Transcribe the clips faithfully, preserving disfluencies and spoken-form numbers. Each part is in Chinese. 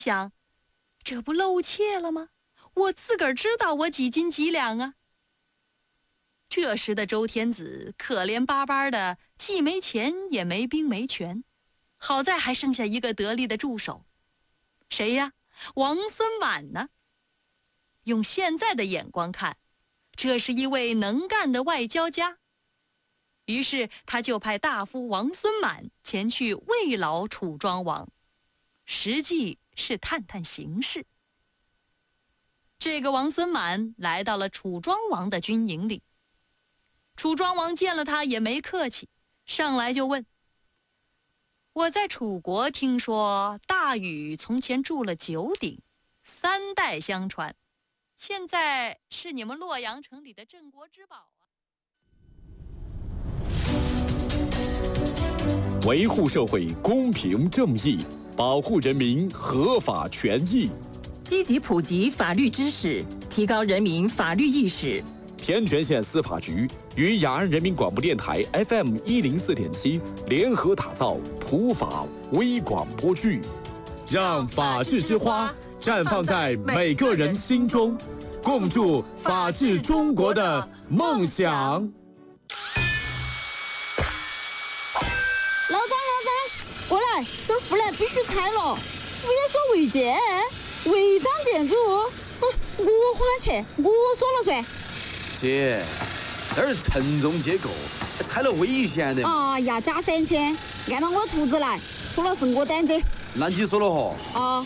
想，这不露怯了吗？我自个儿知道我几斤几两啊。这时的周天子可怜巴巴的，既没钱也没兵没权，好在还剩下一个得力的助手。谁呀？王孙满呢。用现在的眼光看，这是一位能干的外交家。于是他就派大夫王孙满前去慰劳楚庄王，实际是探探形势。这个王孙满来到了楚庄王的军营里，楚庄王见了他也没客气，上来就问：我在楚国听说大禹从前筑了九鼎，三代相传，现在是你们洛阳城里的镇国之宝啊！ 维护社会公平正义，保护人民合法权益， 积极普及法律知识，提高人民法律意识。 天全县司法局与雅安人民广播电台 F M 一零四点七联合打造普法微广播剧，让法治之花绽放在每个人心中，共筑法治中国的梦想。 老张，老张，过来，这儿户栏必须拆了，不要说违建，违章建筑，嗯，我花钱，我说了算。 姐，这儿承重结构，拆了危险的。 哎呀，加三千，按照我图纸来，除了是我担责。 那你说了哈？ 啊。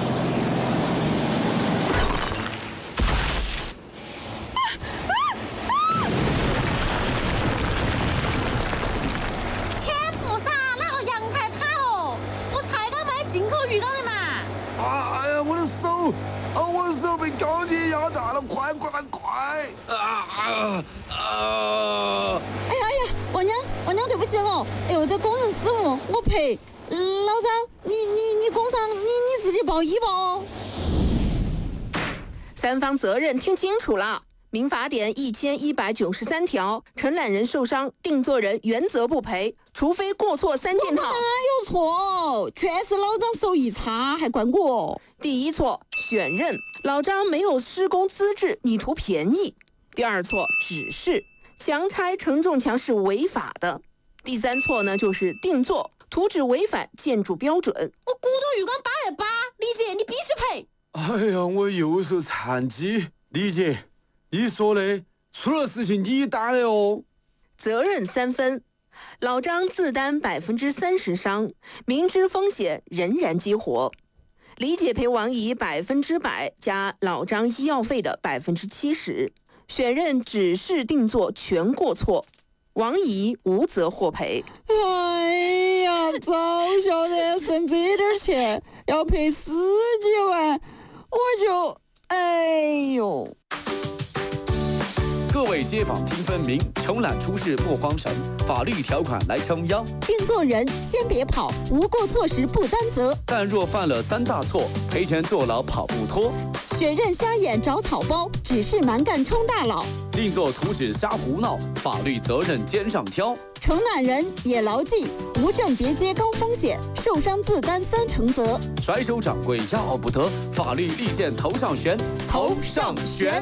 天菩萨，那个阳台塌了，我才刚买进口鱼缸的嘛。 啊！哎呀，我的手！啊！我的手被钢筋压大了，快快快！啊啊啊！ 哎呀哎呀，王娘，王娘对不起哦，哎呦，这工人失误，我赔。嗯，老张，你你你工伤，你你自己报医吧哦。 三方责任听清楚了。民法典一千一百九十三条，承揽人受伤，定作人原则不赔，除非过错三件套。 哪有错？全是老张手艺差，还怪我。 第一错，选任，老张没有施工资质，你图便宜。第二错，指示，强拆承重墙是违法的。第三错呢，就是定做，图纸违反建筑标准。 我古董鱼缸八元八，李姐你必须赔。 哎呀，我右手残疾，李姐。你说的，出了事情你担的哦。 责任三分，老张自担百分之三十伤，明知风险仍然激活。李姐赔王姨百分之百加老张医药费的百分之七十，选任指示定做全过错，王姨无责获赔。 哎呀，早晓得省这点钱要赔十几万，我就哎呦。 各位街坊听分明，承揽出事莫慌神，法律条款来撑腰。 定做人先别跑，无过错时不担责。 但若犯了三大错，赔钱坐牢跑不脱。 选任瞎眼找草包，指示蛮干充大佬。 定做图纸瞎胡闹，法律责任肩上挑。 承揽人也牢记，无证别接高风险，受伤自担三成责。 甩手掌柜要不得，法律利剑头上悬，头上悬。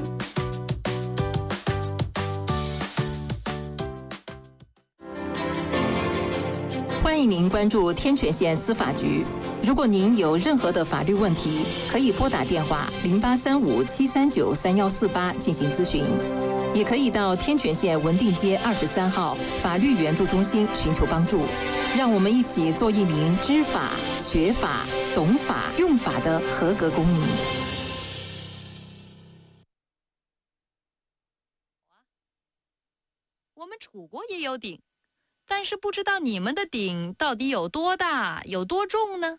欢迎您关注天全县司法局。如果您有任何的法律问题，可以拨打电话零八三五七三九三幺四八进行咨询，也可以到天全县文定街二十三号法律援助中心寻求帮助。让我们一起做一名知法、学法、懂法、用法的合格公民。 我们楚国也有鼎，但是不知道你们的鼎到底有多大，有多重呢？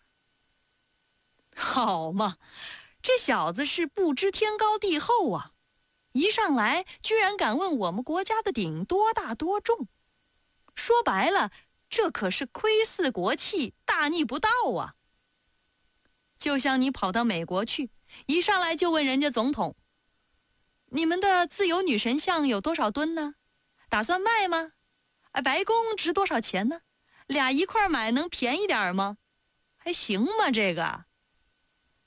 好嘛，这小子是不知天高地厚啊！一上来居然敢问我们国家的鼎多大多重，说白了，这可是窥伺国戚，大逆不道啊！就像你跑到美国去，一上来就问人家总统，你们的自由女神像有多少吨呢？打算卖吗？哎，白宫值多少钱呢？俩一块买能便宜点吗？还行吗这个？